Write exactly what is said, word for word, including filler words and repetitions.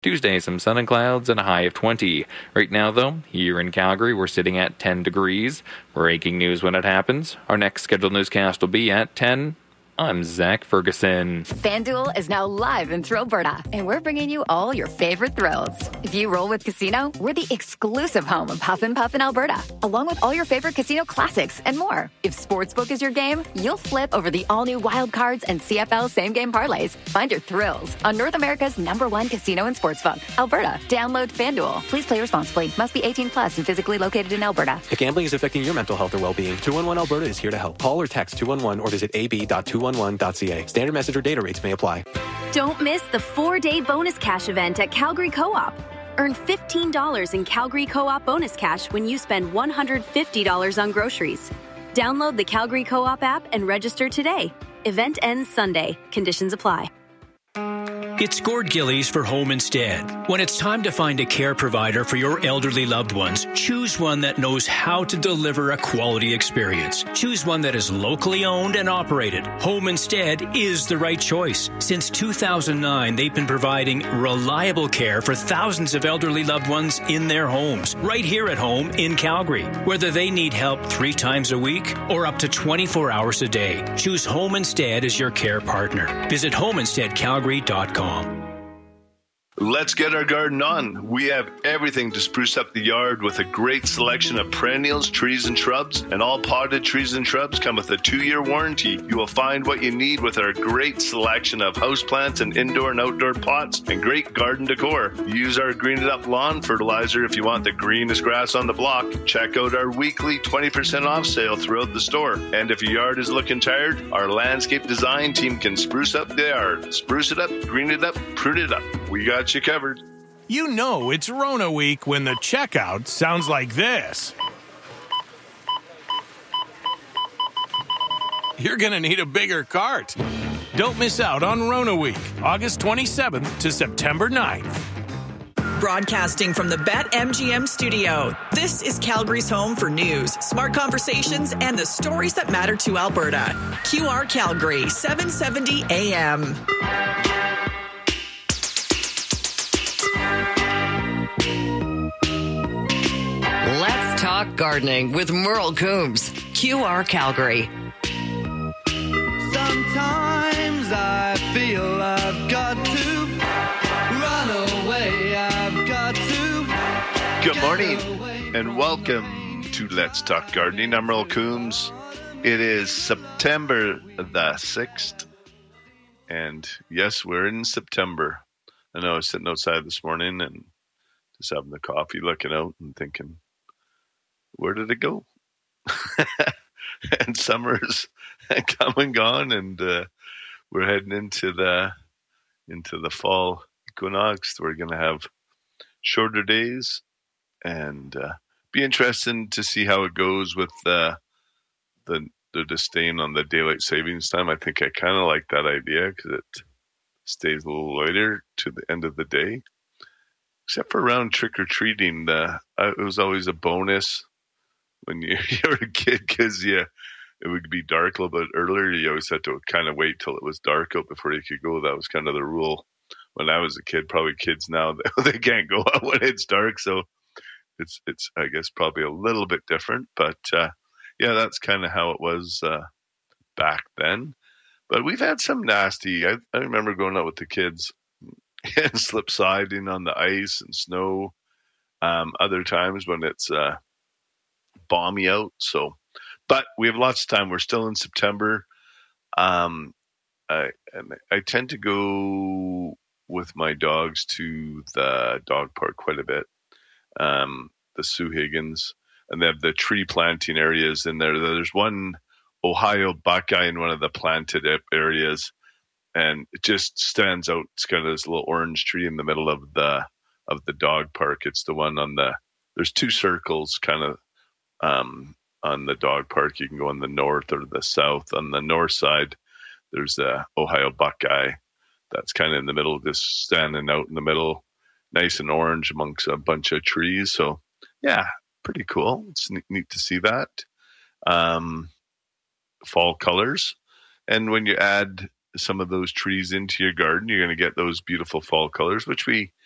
Tuesday, some sun and clouds and a high of twenty. Right now, though, here in Calgary, we're sitting at ten degrees. Breaking news when it happens. Our next scheduled newscast will be at ten. I'm Zach Ferguson. FanDuel is now live in Thrillberta, and we're bringing you all your favorite thrills. If you roll with Casino, we're the exclusive home of Huff and Puff in Alberta, along with all your favorite casino classics and more. If Sportsbook is your game, you'll flip over the all-new Wild Cards and C F L same-game parlays. Find your thrills on North America's number one casino and sportsbook, Alberta. Download FanDuel. Please play responsibly. Must be eighteen plus and physically located in Alberta. If gambling is affecting your mental health or well-being, two one one Alberta is here to help. Call or text two one one or visit a b dot two one one dot c a. Standard message or data rates may apply. Don't miss the four-day bonus cash event at Calgary Co-op. Earn fifteen dollars in Calgary Co-op bonus cash when you spend one hundred fifty dollars on groceries. Download the Calgary Co-op app and register today. Event ends Sunday. Conditions apply. It's Gord Gillies for Home Instead. When it's time to find a care provider for your elderly loved ones, choose one that knows how to deliver a quality experience. Choose one that is locally owned and operated. Home Instead is the right choice. Since two thousand nine, they've been providing reliable care for thousands of elderly loved ones in their homes, right here at home in Calgary. Whether they need help three times a week or up to twenty-four hours a day, choose Home Instead as your care partner. Visit home instead calgary dot com. Let's get our garden on. We have everything to spruce up the yard with a great selection of perennials, trees, and shrubs. And all potted trees and shrubs come with a two-year warranty. You will find what you need with our great selection of houseplants and indoor and outdoor pots and great garden decor. Use our Green It Up lawn fertilizer if you want the greenest grass on the block. Check out our weekly twenty percent off sale throughout the store. And if your yard is looking tired, our landscape design team can spruce up the yard. Spruce it up, green it up, prune it up. We got you covered. You know it's Rona week when the checkout sounds like this. You're going to need a bigger cart. Don't miss out on Rona week, August twenty-seventh to September ninth. Broadcasting from the BetMGM studio, this is Calgary's home for news, smart conversations, and the stories that matter to Alberta. Q R Calgary, seven seventy A M. Let's talk gardening with Merle Coombs. Q R Calgary. Sometimes I feel I've got to run away. I've got to. Good morning and welcome to Let's Talk Gardening. I'm Merle Coombs. It is September the sixth. And yes, we're in September. I know I was sitting outside this morning and just having the coffee, looking out and thinking, where did it go? And summer's come and gone, and uh, we're heading into the into the fall equinox. We're going to have shorter days, and uh, be interesting to see how it goes with uh, the the disdain on the daylight savings time. I think I kind of like that idea because it stays a little later to the end of the day. Except for around trick or treating, uh, it was always a bonus when you, you were a kid because yeah, it would be dark a little bit earlier. You always had to kind of wait till it was dark out before you could go. That was kind of the rule when I was a kid. Probably kids now, they can't go out when it's dark. So it's, it's I guess, probably a little bit different. But uh, yeah, that's kind of how it was uh, back then. But we've had some nasty, I, I remember going out with the kids and slip sliding on the ice and snow. Um, other times when it's uh, balmy out. So, but we have lots of time. We're still in September. Um, I and I tend to go with my dogs to the dog park quite a bit. Um, the Sue Higgins, and they have the tree planting areas in there. There's one Ohio Buckeye in one of the planted areas. And it just stands out. It's got this little orange tree in the middle of the of the dog park. It's the one on the. There's two circles, kind of, um, on the dog park. You can go on the north or the south. On the north side, there's the Ohio Buckeye. That's kind of in the middle, just standing out in the middle, nice and orange amongst a bunch of trees. So, yeah, pretty cool. It's neat, neat to see that. Um, fall colors, and when you add some of those trees into your garden, you're going to get those beautiful fall colors, which we